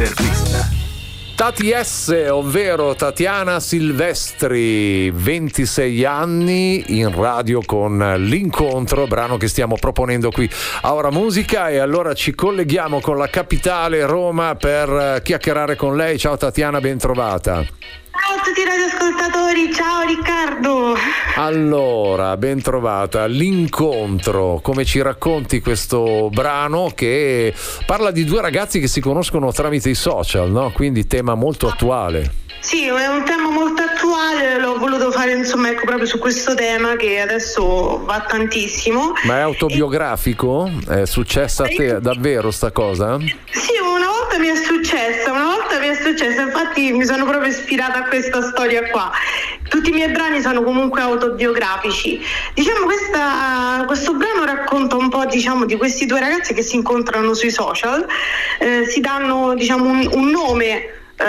L'intervista. Tati S, ovvero Tatiana Silvestri, 26 anni, in radio con L'Incontro, brano che stiamo proponendo qui a Ora Musica, e allora ci colleghiamo con la capitale, Roma, per chiacchierare con lei. Ciao Tatiana, ben trovata. Ciao a tutti i radioascoltatori, ciao Riccardo. Allora, ben trovata. L'Incontro, come ci racconti questo brano che parla di due ragazzi che si conoscono tramite i social, no? Quindi tema molto attuale. Sì, è un tema molto attuale, l'ho voluto fare ecco, proprio su questo tema che adesso va tantissimo. Ma è autobiografico? È successa a te davvero sta cosa? Sì, una volta mi è successa, infatti mi sono proprio ispirata a questa storia qua. Tutti i miei brani sono comunque autobiografici. Diciamo questo brano racconta un po', diciamo, di questi due ragazzi che si incontrano sui social, si danno, diciamo, un nome,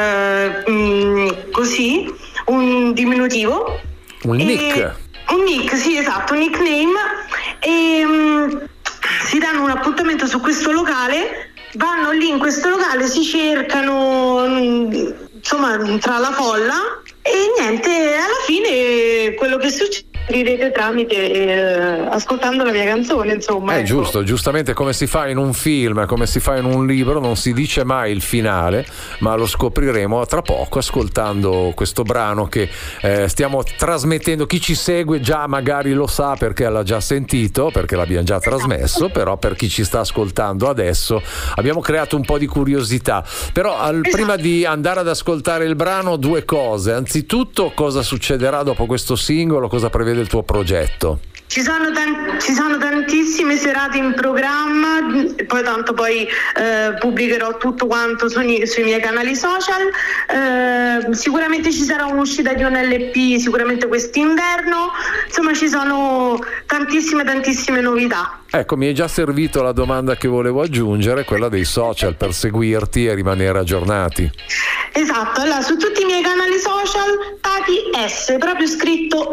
così, un diminutivo, un nick, sì, esatto, un nickname, e si danno un appuntamento su questo locale, vanno lì in questo locale, si cercano, insomma, tra la folla, e niente, alla fine quello che succede direte tramite ascoltando la mia canzone, insomma. Ecco. Giusto, giustamente, come si fa in un film, come si fa in un libro, non si dice mai il finale, ma lo scopriremo tra poco ascoltando questo brano che stiamo trasmettendo. Chi ci segue già magari lo sa perché l'ha già sentito, perché l'abbiamo già trasmesso, però per chi ci sta ascoltando adesso abbiamo creato un po' di curiosità. Però prima di andare ad ascoltare il brano, due cose. Anzitutto, cosa succederà dopo questo singolo? Cosa prevede il tuo progetto? Ci sono tantissime serate in programma, poi tanto pubblicherò tutto quanto sui miei canali social, sicuramente ci sarà un'uscita di un LP sicuramente quest'inverno, insomma ci sono tantissime novità. Ecco, mi è già servito la domanda che volevo aggiungere, quella dei social, per seguirti e rimanere aggiornati. Esatto, allora su tutti i miei canali social Tati S, proprio scritto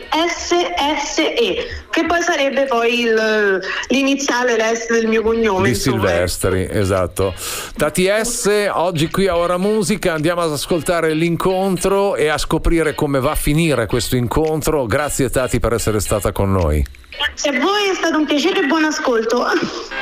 SSE, che poi sarebbe poi l'iniziale, l'S del mio cognome. Di Silvestri, esatto. Tati S, oggi qui a Ora Musica andiamo ad ascoltare L'Incontro e a scoprire come va a finire questo incontro. Grazie Tati per essere stata con noi. Grazie a voi, è stato un piacere e buon ascolto.